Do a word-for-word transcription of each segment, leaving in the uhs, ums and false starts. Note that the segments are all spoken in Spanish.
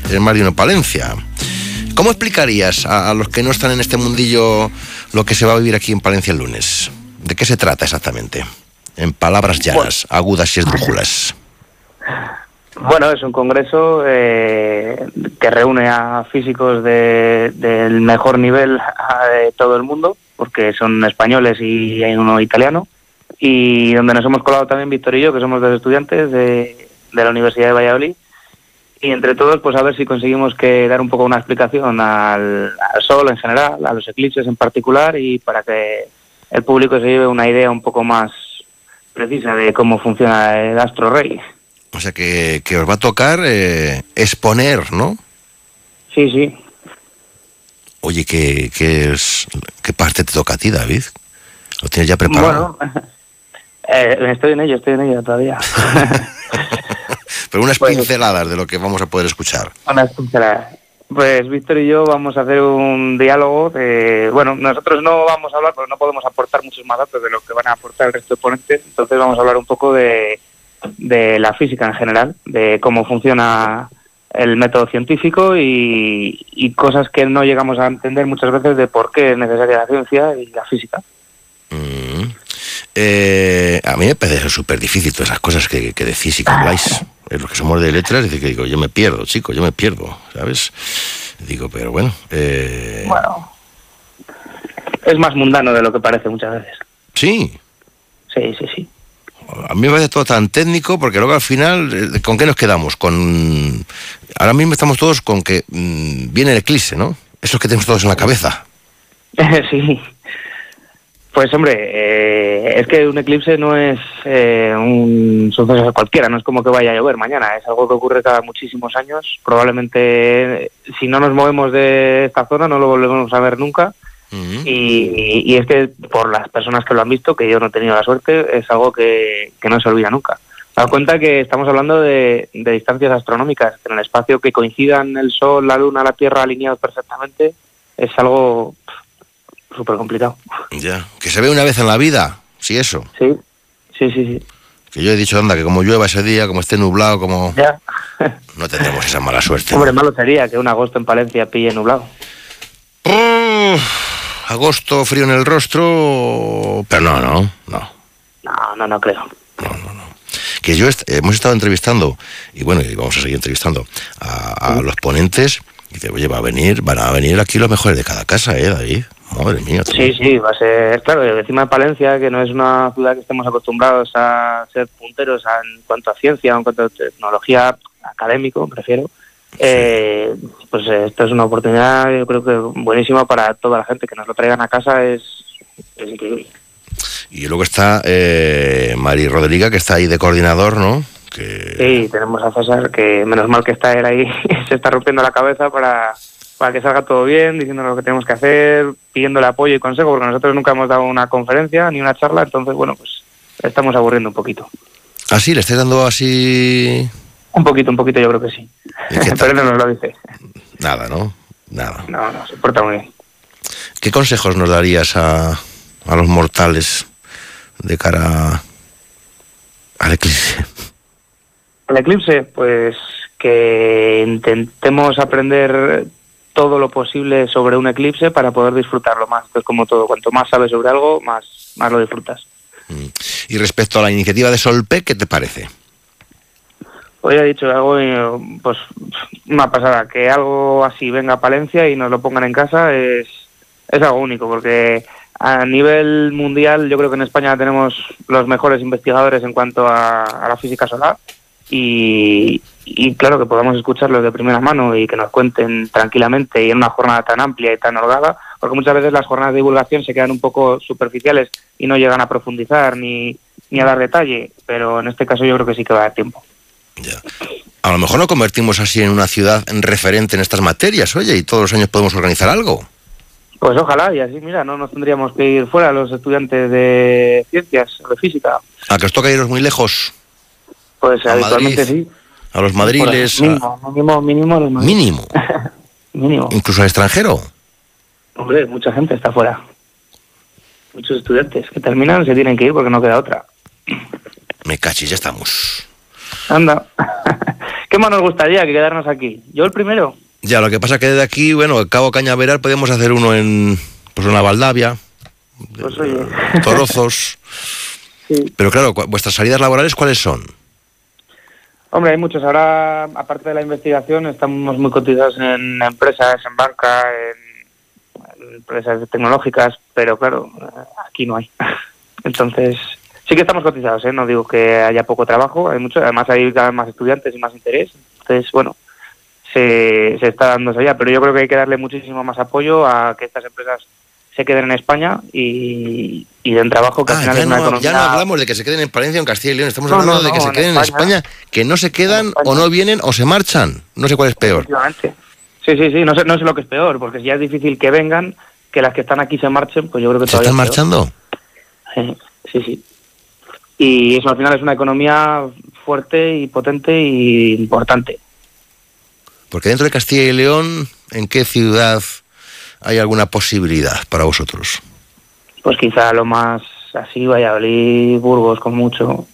es más de uno Palencia. ¿Cómo explicarías a, a los que no están en este mundillo lo que se va a vivir aquí en Palencia el lunes? ¿De qué se trata exactamente? En palabras llanas, bueno, agudas y esdrújulas. Bueno, es un congreso eh, que reúne a físicos de, del mejor nivel de todo el mundo, porque son españoles y hay uno italiano, y donde nos hemos colado también Víctor y yo, que somos dos estudiantes de, de la Universidad de Valladolid, y entre todos pues a ver si conseguimos que dar un poco una explicación al, al sol en general, a los eclipses en particular, y para que el público se lleve una idea un poco más precisa de cómo funciona el astro rey. O sea que, que os va a tocar eh, exponer, ¿no? Sí, sí. Oye, ¿qué, qué, es, ¿qué parte te toca a ti, David? ¿Lo tienes ya preparado? Bueno, eh, estoy en ello, estoy en ello todavía. Pero unas pues, pinceladas de lo que vamos a poder escuchar. Unas pinceladas. Pues Víctor y yo vamos a hacer un diálogo de... Bueno, nosotros no vamos a hablar, porque no podemos aportar muchos más datos de lo que van a aportar el resto de ponentes, entonces vamos a hablar un poco de... de la física en general, de cómo funciona el método científico y, y cosas que no llegamos a entender muchas veces de por qué es necesaria la ciencia y la física. Mm. Eh, a mí me parece súper difícil todas esas cosas que, que decís y que habláis. Es lo que somos de letras, dice que digo, yo me pierdo, chico, yo me pierdo, ¿sabes? Digo, pero bueno... Eh... Bueno, es más mundano de lo que parece muchas veces. ¿Sí? Sí, sí, sí. A mí me parece todo tan técnico, porque luego al final, ¿con qué nos quedamos? Con ahora mismo estamos todos con que mmm, viene el eclipse, ¿no? Eso es que tenemos todos en la cabeza. Sí. Pues hombre, eh, es que un eclipse no es eh, un suceso cualquiera, no es como que vaya a llover mañana, es algo que ocurre cada muchísimos años. Probablemente, si no nos movemos de esta zona, no lo volvemos a ver nunca. Uh-huh. y, y es que por las personas que lo han visto, que yo no he tenido la suerte, es algo que, que no se olvida nunca. Da cuenta que estamos hablando de, de distancias astronómicas, que en el espacio que coincidan el Sol, la Luna, la Tierra alineados perfectamente, es algo súper complicado. Ya, que se ve una vez en la vida, sí, eso. Sí, sí, sí, sí. Que yo he dicho, anda, que como llueva ese día, como esté nublado, como... Ya. No tendremos esa mala suerte. Hombre, ¿no? malo sería que un agosto en Palencia pille nublado. Oh, agosto, frío en el rostro... Pero no, no, no. No, no, no creo. No, no, no. Que yo est- hemos estado entrevistando, y bueno, y vamos a seguir entrevistando a, a sí. los ponentes, y dice, oye, va a venir, van a venir aquí los mejores de cada casa, ¿eh, David? Madre mía. Todo. Sí, sí, va a ser, claro, encima de Palencia, que no es una ciudad que estemos acostumbrados a ser punteros en cuanto a ciencia, en cuanto a tecnología, académico, prefiero, sí. eh, pues esto es una oportunidad, yo creo que buenísima para toda la gente, que nos lo traigan a casa es, es increíble. Y luego está eh, Mari Rodríguez, que está ahí de coordinador, ¿no? Que... Sí, tenemos a César, que menos mal que está él ahí, se está rompiendo la cabeza para... para que salga todo bien, diciéndonos lo que tenemos que hacer, pidiéndole apoyo y consejo, porque nosotros nunca hemos dado una conferencia ni una charla, entonces, bueno, pues estamos aburriendo un poquito. ¿Ah, sí? ¿Le estáis dando así...? Un poquito, un poquito, yo creo que sí. Pero no nos lo dice. Nada, ¿no? Nada. No, no, se porta muy bien. ¿Qué consejos nos darías a, a los mortales de cara al eclipse? ¿El eclipse? Pues que intentemos aprender todo lo posible sobre un eclipse para poder disfrutarlo más. Entonces, como todo, cuanto más sabes sobre algo, más, más lo disfrutas. Y respecto a la iniciativa de Solpe, ¿qué te parece? Pues ya he dicho algo, pues una pasada, que algo así venga a Palencia y nos lo pongan en casa es, es algo único, porque a nivel mundial yo creo que en España tenemos los mejores investigadores en cuanto a, a la física solar. Y, y claro, que podamos escucharlos de primera mano y que nos cuenten tranquilamente y en una jornada tan amplia y tan holgada, porque muchas veces las jornadas de divulgación se quedan un poco superficiales y no llegan a profundizar ni, ni a dar detalle, pero en este caso yo creo que sí que va a dar tiempo. Ya. A lo mejor nos convertimos así en una ciudad en referente en estas materias, oye, y todos los años podemos organizar algo. Pues ojalá, y así, mira, no nos tendríamos que ir fuera los estudiantes de ciencias o de física. ¿A que os toca iros muy lejos? Pues a habitualmente Madrid, sí. A los madriles. Mínimo, a... mínimo, mínimo a los madriles. Mínimo. Mínimo. Incluso al extranjero. Hombre, mucha gente está fuera. Muchos estudiantes que terminan se tienen que ir porque no queda otra. Me cachis, ya estamos. Anda. ¿Qué más nos gustaría que quedarnos aquí? ¿Yo el primero? Ya, lo que pasa que desde aquí, bueno, el Cabo Cañaveral podemos hacer uno en, pues, una Valdavia, Pues oye. Torozos. Sí. Pero claro, ¿vuestras salidas laborales cuáles son? Hombre, hay muchos. Ahora, aparte de la investigación, estamos muy cotizados en empresas, en banca, en empresas tecnológicas, pero claro, aquí no hay. Entonces, sí que estamos cotizados, ¿eh? No digo que haya poco trabajo, hay mucho, además hay cada vez más estudiantes y más interés. Entonces, bueno, se, se está dando eso ya, pero yo creo que hay que darle muchísimo más apoyo a que estas empresas se queden en España y, y den trabajo, que ah, al final ya es una no, economía... ya no hablamos de que se queden en Palencia o en Castilla y León, estamos No, hablando no, de que no, se en queden en España, que no se quedan o no vienen o se marchan. No sé cuál es peor. Efectivamente. Sí, sí, sí, no sé, no sé lo que es peor, porque si ya es difícil que vengan, que las que están aquí se marchen, pues yo creo que ¿Se todavía están es peor. marchando? Sí, sí, sí. Y eso al final es una economía fuerte y potente y importante. Porque dentro de Castilla y León, ¿en qué ciudad hay alguna posibilidad para vosotros? Pues quizá lo más así, Valladolid, Burgos, con mucho.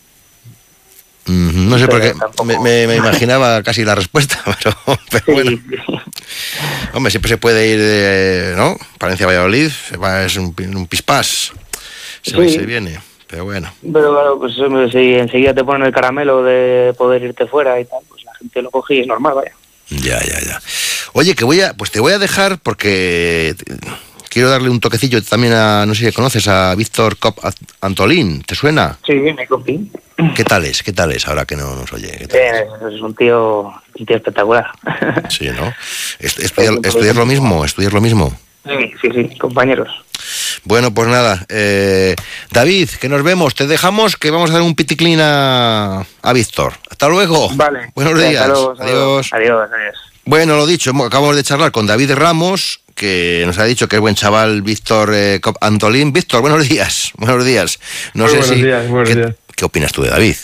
Mm, no sé por qué, tampoco... me, me, me imaginaba casi la respuesta, pero, pero sí, bueno. sí. Hombre, siempre se puede ir, de, ¿no? Palencia a Valladolid, se va, es un, un pispás, se va y Sí. se viene, pero bueno. Pero claro, pues hombre, si enseguida te ponen el caramelo de poder irte fuera y tal, pues la gente lo coge y es normal, vaya. Ya, ya, ya. Oye, que voy a, pues te voy a dejar porque quiero darle un toquecillo también a, no sé si conoces, a Víctor Cop Antolín, ¿te suena? Sí, me copié. ¿Qué tal es? ¿Qué tal es ahora que no nos oye? ¿Qué tal Eh, es un tío, un tío espectacular. es? Sí, ¿no? Est- Estudiar, estudiar lo mismo, estudiar lo mismo. Sí, sí, sí, compañeros. Bueno, pues nada, eh, David, que nos vemos, te dejamos que vamos a dar un piticlín a, a Víctor. Hasta luego. Vale. Buenos Sí, días. hasta luego, hasta luego. Adiós. Adiós, adiós. Bueno, lo dicho, hemos- acabamos de charlar con David Ramos, que nos ha dicho que es buen chaval Víctor eh, Cop Antolín. Víctor, buenos días. Buenos días. No Muy sé buenos si días, buenos ¿qué, días. ¿qué opinas tú de David?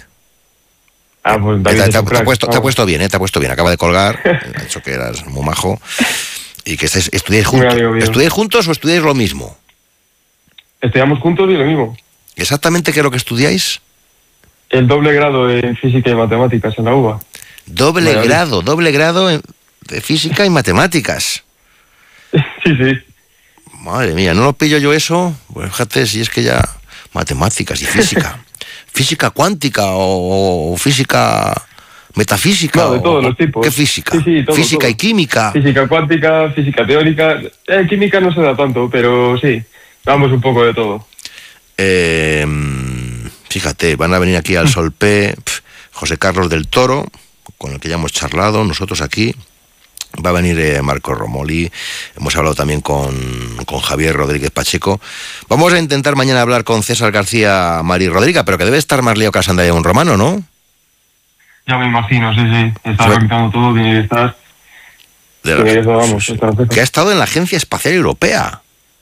Ah, pues te, David te- es un te ha crack, puesto, te ha vamos. puesto bien, ¿eh? Te ha puesto bien. Acaba de colgar. Ha dicho que eras muy majo. Y que estáis, estudiáis Muy juntos. amigo mío. ¿Estudiáis juntos o estudiáis lo mismo? Estudiamos juntos y lo mismo. ¿Exactamente qué es lo que estudiáis? El doble grado en física y matemáticas en la U B A. Doble Vale. grado, doble grado en- de física y matemáticas. Sí, sí. Madre mía, ¿no lo pillo yo eso? Pues fíjate, si es que ya... Matemáticas y física. Física cuántica o, o física metafísica. No, de o- todos los tipos. ¿Qué física? Sí, sí, todo, física todo. y química. Física cuántica, física teórica. Eh, química no se da tanto, pero sí. Damos un poco de todo. Eh, fíjate, van a venir aquí al Solpé pf, José Carlos del Toro, con el que ya hemos charlado nosotros aquí. Va a venir eh, Marco Romoli, hemos hablado también con, con Javier Rodríguez Pacheco. Vamos a intentar mañana hablar con César García Mari Rodríguez, pero que debe estar más lío que la sandalla de un romano, ¿no? Ya me imagino, sí, sí. Está Sí. organizando todo, tiene que estar. De Tiene que estar, la- vamos, está perfecto. que ha estado en la Agencia Espacial Europea.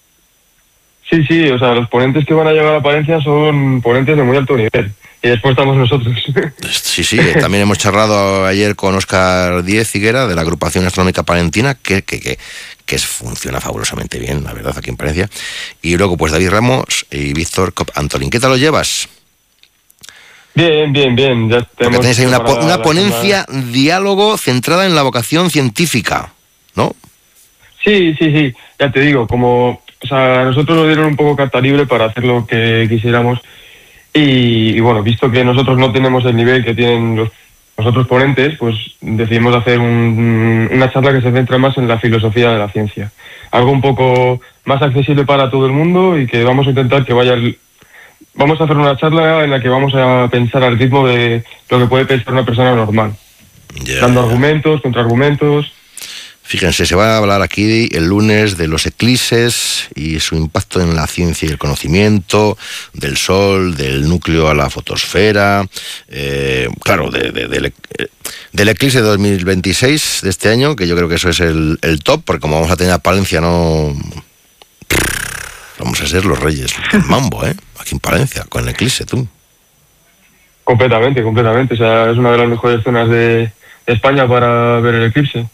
Sí, sí, o sea, los ponentes que van a llegar a Palencia son ponentes de muy alto nivel. Y después estamos nosotros. Sí, sí, eh, también hemos charlado ayer con Óscar Díez Higuera de la Agrupación Astronómica Palentina, que, que, que, que es, funciona fabulosamente bien, la verdad, aquí en Palencia. Y luego, pues David Ramos y Víctor Cop Antolín. ¿Qué tal lo llevas? Bien, bien, bien. Ya Porque tenemos tenéis ahí una, po- preparada una la ponencia, diálogo centrada en la vocación científica, ¿no? Sí, sí, sí, ya te digo, como, o sea, nosotros nos dieron un poco carta libre para hacer lo que quisiéramos y, y bueno, visto que nosotros no tenemos el nivel que tienen los, los otros ponentes, pues decidimos hacer un- una charla que se centra más en la filosofía de la ciencia. Algo un poco más accesible para todo el mundo y que vamos a intentar que vaya... el- Vamos a hacer una charla en la que vamos a pensar al ritmo de lo que puede pensar una persona normal, Ya, dando ya. argumentos, contraargumentos. Fíjense, se va a hablar aquí el lunes de los eclipses y su impacto en la ciencia y el conocimiento, del Sol, del núcleo a la fotosfera, eh, claro, de, de- del, eh, del eclipse de dos mil veintiséis de este año, que yo creo que eso es el, el top, porque como vamos a tener a Palencia, no... Vamos a ser los reyes del mambo, ¿eh? Aquí en Palencia, con el eclipse, tú. Completamente, completamente. O sea, es una de las mejores zonas de, de España para ver el eclipse.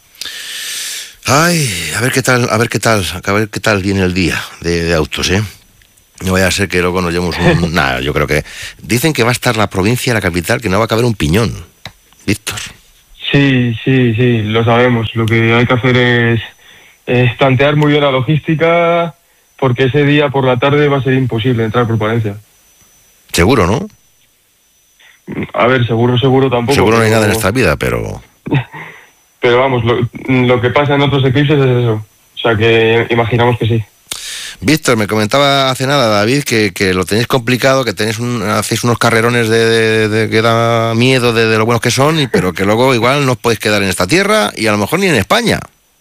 Ay, a ver qué tal, a ver qué tal, a ver qué tal viene el día de, de autos, ¿eh? No vaya a ser que luego nos llevemos un... Nada, yo creo que... Dicen que va a estar la provincia, la capital, que no va a caber un piñón. Víctor. Sí, sí, sí, lo sabemos. Lo que hay que hacer es, es plantear muy bien la logística, porque ese día por la tarde va a ser imposible entrar por Palencia. Seguro, ¿no? A ver, seguro, seguro tampoco. Seguro no hay pero... nada en esta vida, pero... Pero vamos, lo, lo que pasa en otros eclipses es eso. O sea que imaginamos que sí. Víctor, me comentaba hace nada, David, que, que lo tenéis complicado, que tenéis un, hacéis unos carrerones de, de, de que da miedo de, de lo buenos que son, y, pero que luego igual no os podéis quedar en esta tierra y a lo mejor ni en España.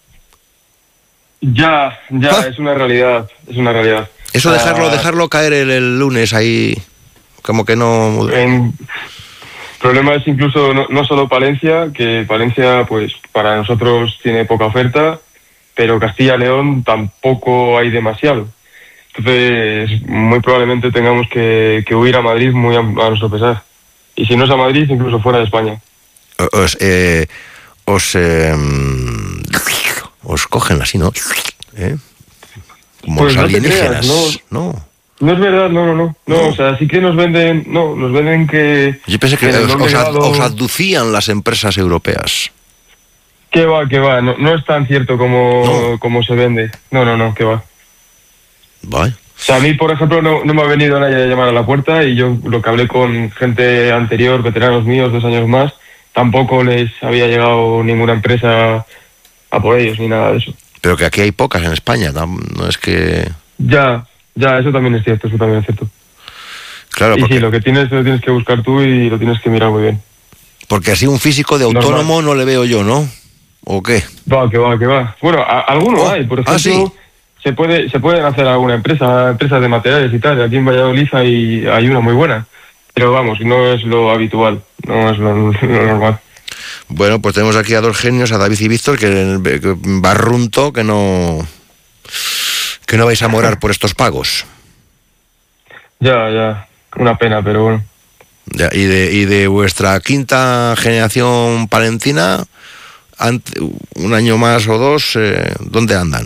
Ya, ya, ¿Ah? es una realidad, es una realidad. Eso O sea, dejarlo, dejarlo caer el, el lunes ahí, como que no... En... El problema es incluso no, no solo Palencia, que Palencia pues para nosotros tiene poca oferta, pero Castilla y León tampoco hay demasiado. Entonces, muy probablemente tengamos que, que huir a Madrid muy a, a nuestro pesar. Y si no es a Madrid, incluso fuera de España. Os, eh, os, eh, os cogen así, ¿no? ¿Eh? Como Pues los no te alienígenas, creas, ¿no? No es verdad, no, no, no, no. No. O sea, sí que nos venden, no, nos venden que... Yo pensé que en el os, doble os, ad- grado- os abducían las empresas europeas. Que va, que va, no, no es tan cierto como, No. como se vende. No, no, no, que va. Vale. O sea, a mí, por ejemplo, no, no me ha venido nadie a llamar a la puerta y yo lo que hablé con gente anterior, veteranos míos, dos años más, tampoco les había llegado ninguna empresa a por ellos ni nada de eso. Pero que aquí hay pocas en España, no, no es que... Ya, ya, eso también es cierto, eso también es cierto. Claro, Y porque, sí, lo que tienes lo tienes que buscar tú y lo tienes que mirar muy bien. porque así un físico de Normal. autónomo no le veo yo, ¿no? ¿O qué? Va, que va, que va. Bueno, a, alguno Oh, hay, por ah, ejemplo, sí. se puede se pueden hacer alguna empresa, empresas de materiales y tal. Aquí en Valladolid hay, hay una muy buena. Pero vamos, no es lo habitual, no es lo, lo normal. Bueno, pues tenemos aquí a dos genios, a David y Víctor, que, que barrunto, que no... que no vais a morar por estos pagos. Ya, ya, una pena, pero bueno. Ya, y, de, y de vuestra quinta generación palentina, ante, un año más o dos, eh, ¿dónde andan?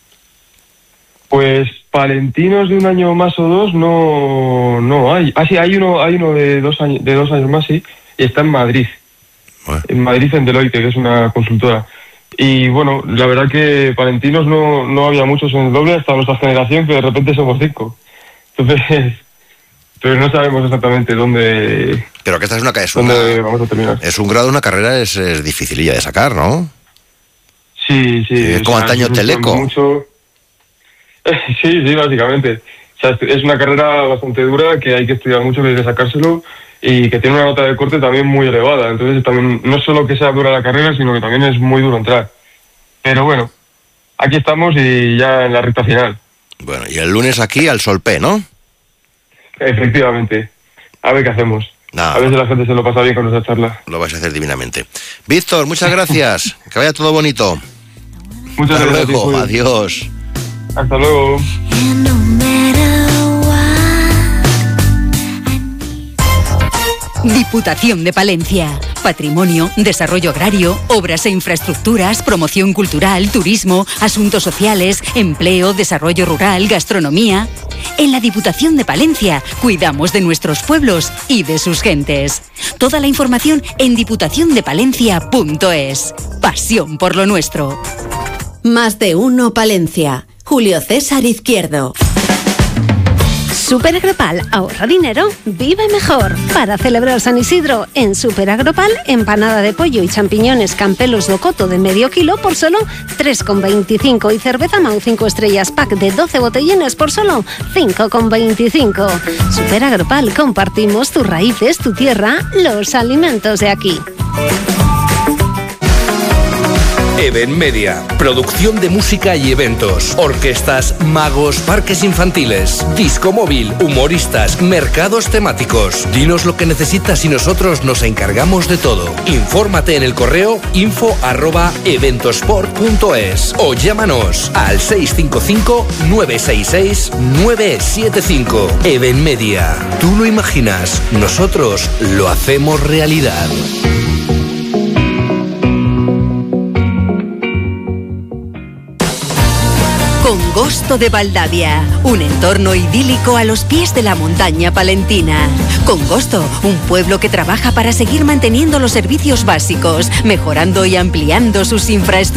Pues palentinos de un año más o dos no no hay. Ah, sí, hay uno hay uno de dos años de dos años más, sí, y está en Madrid. Bueno. En Madrid, en Deloitte, que es una consultora. Y bueno, la verdad que palentinos no, no había muchos en el doble hasta nuestra generación, que de repente somos cinco. Entonces, pero no sabemos exactamente dónde, Pero que esta es una es, una, dónde vamos a terminar. es un grado, una carrera es, es dificililla de sacar, ¿no? Sí, sí. Eh, o como sea, antaño nosotros Teleco. Mucho... Sí, sí, básicamente. O sea, es una carrera bastante dura que hay que estudiar mucho, que hay que sacárselo y que tiene una nota de corte también muy elevada. Entonces, también no es solo que sea dura la carrera, sino que también es muy duro entrar. Pero bueno, aquí estamos y ya en la recta final. Bueno, y el lunes aquí al Solpé, ¿no? Efectivamente. A ver qué hacemos. Nada. A ver si la gente se lo pasa bien con nuestra charla. Lo vais a hacer divinamente. Víctor, muchas gracias. Que vaya todo bonito. Muchas Hasta gracias. luego. Julio. Adiós. Hasta luego. Diputación de Palencia. Patrimonio, desarrollo agrario, obras e infraestructuras, promoción cultural, turismo, asuntos sociales, empleo, desarrollo rural, gastronomía. En la Diputación de Palencia cuidamos de nuestros pueblos y de sus gentes. Toda la información en diputación de palencia punto es. Pasión por lo nuestro. Más de uno Palencia. Julio César Izquierdo. Superagropal, ahorra dinero, vive mejor. Para celebrar San Isidro, en Superagropal, empanada de pollo y champiñones Campelos Locoto de medio kilo por solo tres con veinticinco y cerveza Mau cinco estrellas pack de doce botellines por solo cinco con veinticinco. Superagropal, compartimos tus raíces, tu tierra, los alimentos de aquí. Even Media, producción de música y eventos, orquestas, magos, parques infantiles, disco móvil, humoristas, mercados temáticos. Dinos lo que necesitas y nosotros nos encargamos de todo. Infórmate en el correo info arroba eventosport punto es o llámanos al seis cinco cinco nueve seis seis nueve siete cinco. Even Media, tú lo imaginas, nosotros lo hacemos realidad. Congosto de Valdavia, un entorno idílico a los pies de la montaña palentina. Congosto, un pueblo que trabaja para seguir manteniendo los servicios básicos, mejorando y ampliando sus infraestructuras.